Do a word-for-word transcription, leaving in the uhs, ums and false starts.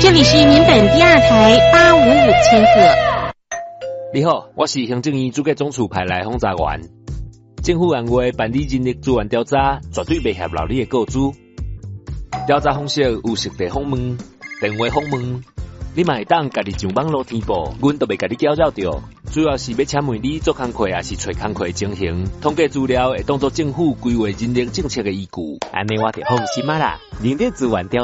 这里是民本第二台八五五千赫。 你好，我是行政院主计总处派来轰炸员。政府按月办理人力资源调查，绝对袂合劳你的告知。调查方式有实地访问、电话访问，你嘛会当家己上网络填报，阮都袂甲你搅扰着。主要是要请问你做工课，还是找工课情形，统计资料会当作政府规划人力政策的依据。 安尼我就放心啦，人力资源调